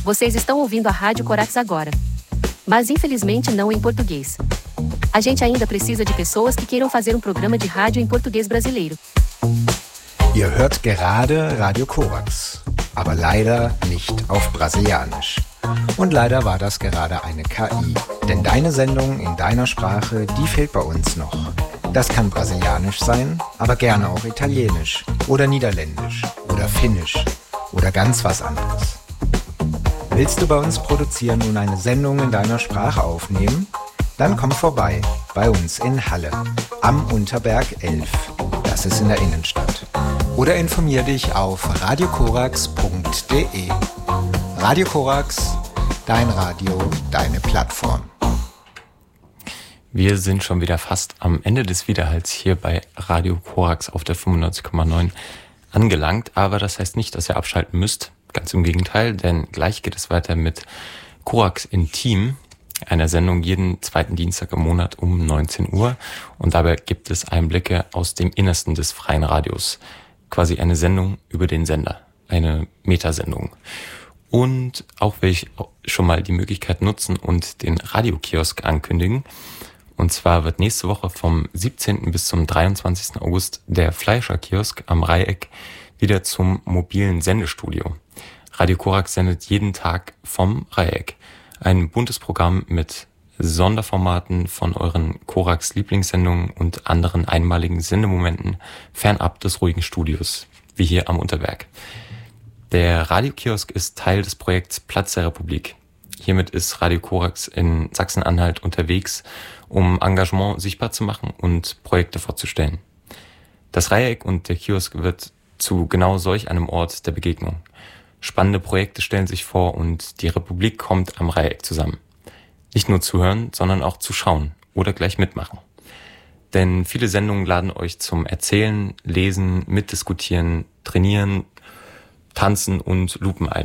Vocês estão ouvindo a Rádio Corax agora. Mas infelizmente não em português. A gente ainda precisa de pessoas que queiram fazer Programa de rádio em português brasileiro. Ihr hört gerade Radio Korax, aber leider nicht auf Brasilianisch. Und leider war das gerade eine KI, denn deine Sendung in deiner Sprache, die fehlt bei uns noch. Das kann Brasilianisch sein, aber gerne auch Italienisch oder Niederländisch oder Finnisch oder ganz was anderes. Willst du bei uns produzieren und eine Sendung in deiner Sprache aufnehmen? Dann komm vorbei, bei uns in Halle, am Unterberg 11. Das ist in der Innenstadt. Oder informier dich auf radiokorax.de. Radio Korax, dein Radio, deine Plattform. Wir sind schon wieder fast am Ende des Widerhalls hier bei Radio Korax auf der 95,9 angelangt. Aber das heißt nicht, dass ihr abschalten müsst. Ganz im Gegenteil, denn gleich geht es weiter mit Korax Intim, einer Sendung jeden zweiten Dienstag im Monat um 19 Uhr. Und dabei gibt es Einblicke aus dem Innersten des freien Radios. Quasi eine Sendung über den Sender, eine Metasendung. Und auch will ich schon mal die Möglichkeit nutzen und den Radiokiosk ankündigen. Und zwar wird nächste Woche vom 17. bis zum 23. August der Fleischer-Kiosk am Dreieck wieder zum mobilen Sendestudio. Radio Korax sendet jeden Tag vom Dreieck. Ein buntes Programm mit Sonderformaten von euren Korax-Lieblingssendungen und anderen einmaligen Sendemomenten fernab des ruhigen Studios, wie hier am Unterberg. Der Radiokiosk ist Teil des Projekts Platz der Republik. Hiermit ist Radio Korax in Sachsen-Anhalt unterwegs, um Engagement sichtbar zu machen und Projekte vorzustellen. Das Dreieck und der Kiosk wird zu genau solch einem Ort der Begegnung. Spannende Projekte stellen sich vor und die Republik kommt am Dreieck zusammen. Nicht nur zuhören, sondern auch zuschauen oder gleich mitmachen. Denn viele Sendungen laden euch zum Erzählen, Lesen, Mitdiskutieren, Trainieren, Tanzen und Lupen ein.